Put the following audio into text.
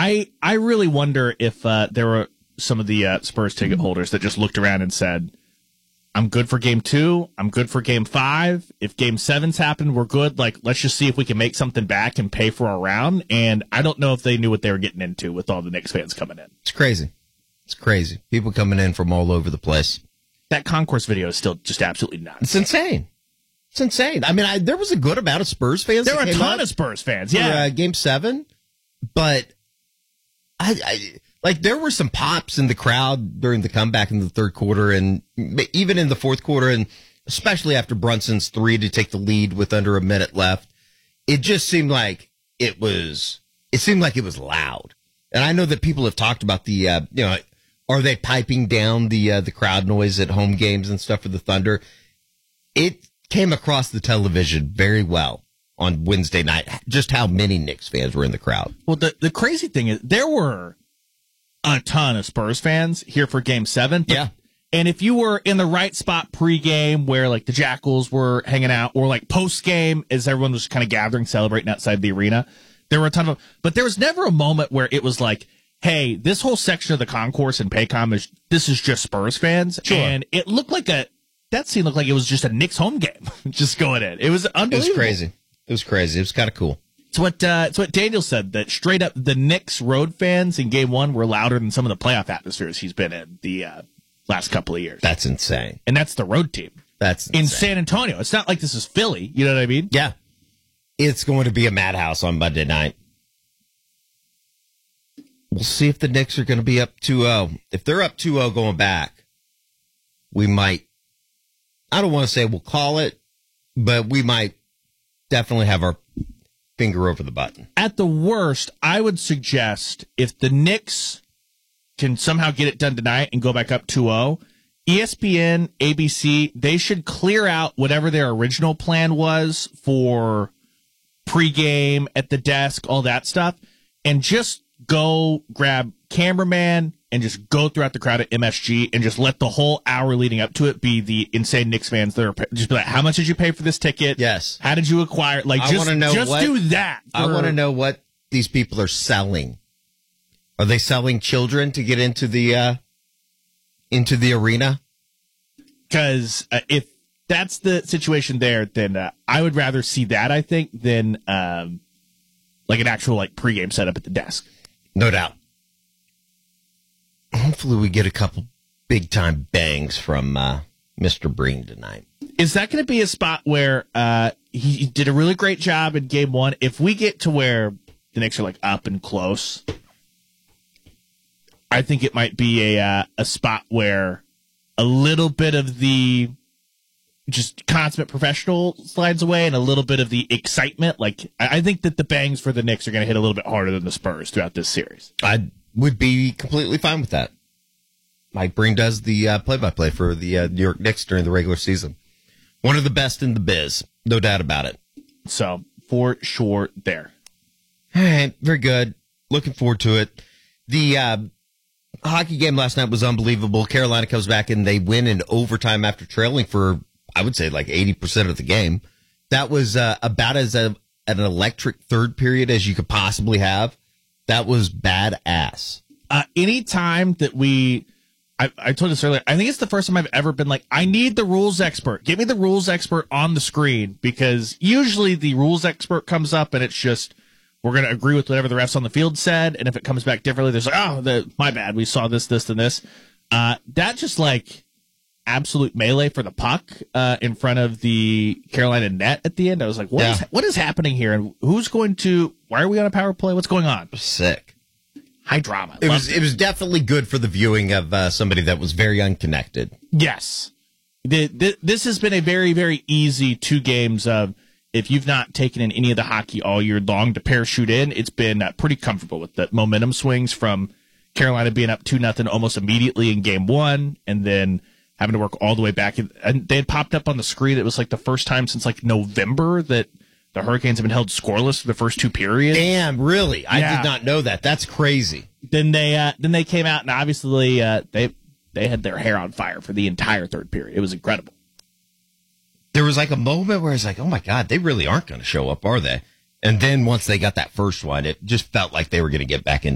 I really wonder if there were some of the Spurs ticket holders that just looked around and said, I'm good for game 2. I'm good for game 5. If game 7's happened, we're good. Like, let's just see if we can make something back and pay for a round. And I don't know if they knew what they were getting into with all the Knicks fans coming in. It's crazy. It's crazy. People coming in from all over the place. That concourse video is still just absolutely nuts. It's insane. It's insane. I mean, there was a good amount of Spurs fans. There were a ton of Spurs fans, yeah. For, game 7, but like there were some pops in the crowd during the comeback in the third quarter, and even in the fourth quarter, and especially after Brunson's 3 to take the lead with under a minute left. It just seemed like it was loud. And I know that people have talked about the are they piping down the crowd noise at home games and stuff for the Thunder? It came across the television very well on Wednesday night, just how many Knicks fans were in the crowd. Well, the crazy thing is there were a ton of Spurs fans here for game 7. Yeah. And if you were in the right spot pregame where like the Jackals were hanging out, or like postgame as everyone was kind of gathering, celebrating outside the arena, there were a ton of, but there was never a moment where it was like, hey, this whole section of the concourse in Paycom this is just Spurs fans. Sure. And it looked like that scene looked like it was just a Knicks home game just going in. It was unbelievable. It was crazy. It was kind of cool. It's what Daniel said, that straight up the Knicks road fans in game 1 were louder than some of the playoff atmospheres he's been in the last couple of years. That's insane. And that's the road team. That's insane. In San Antonio. It's not like this is Philly. You know what I mean? Yeah. It's going to be a madhouse on Monday night. We'll see if the Knicks are going to be up 2-0. If they're up 2-0 going back, we might, I don't want to say we'll call it, but we might definitely have our finger over the button. At the worst, I would suggest if the Knicks can somehow get it done tonight and go back up 2-0, ESPN, ABC, they should clear out whatever their original plan was for pregame, at the desk, all that stuff, and just go grab cameraman and just go throughout the crowd at MSG and just let the whole hour leading up to it be the insane Knicks fans that are just be like, how much did you pay for this ticket? Yes. How did you acquire? Like, I want to know just do that. I want to know what these people are selling. Are they selling children to get into the arena? Because if that's the situation there, then I would rather see that, I think, than like an actual like pregame setup at the desk. No doubt. Hopefully we get a couple big-time bangs from Mr. Breen tonight. Is that going to be a spot where he did a really great job in game 1? If we get to where the Knicks are like up and close, I think it might be a spot where a little bit of the just consummate professional slides away and a little bit of the excitement. Like, I think that the bangs for the Knicks are going to hit a little bit harder than the Spurs throughout this series. I would be completely fine with that. Mike Breen does the play-by-play for the New York Knicks during the regular season. One of the best in the biz, no doubt about it. So, for sure there. All right, very good. Looking forward to it. The hockey game last night was unbelievable. Carolina comes back and they win in overtime after trailing for, I would say, like 80% of the game. That was about as an electric third period as you could possibly have. That was badass. Anytime that I told this earlier, I think it's the first time I've ever been like, I need the rules expert. Get me the rules expert on the screen, because usually the rules expert comes up and it's just, we're going to agree with whatever the refs on the field said. And if it comes back differently, there's like, oh, my bad. We saw this, and this. That just like absolute melee for the puck in front of the Carolina net at the end. I was like, what is happening here? And why are we on a power play? What's going on? Sick. High drama. It was definitely good for the viewing of somebody that was very unconnected. Yes. This has been a very, very easy 2 games of, if you've not taken in any of the hockey all year long to parachute in, it's been pretty comfortable with the momentum swings from Carolina being up 2-0 almost immediately in game 1, and then having to work all the way back. And they had popped up on the screen. It was like the first time since like November that the Hurricanes have been held scoreless for the first 2 periods. Damn, really? I did not know that. That's crazy. Then they came out, and obviously they had their hair on fire for the entire third period. It was incredible. There was like a moment where it's like, oh my God, they really aren't going to show up, are they? And then once they got that first one, it just felt like they were going to get back in.